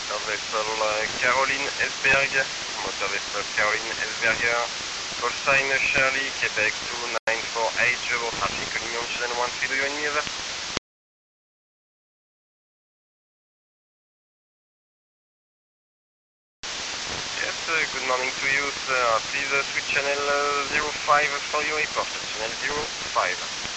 motor vessel Caroline Esberg, motor vessel Caroline Esberger, call sign Charlie, Quebec 2948, Javo traffic, Union Channel 13, do you hear me over? Yes, good morning to you, sir. Please switch channel 05 for your report, channel 05.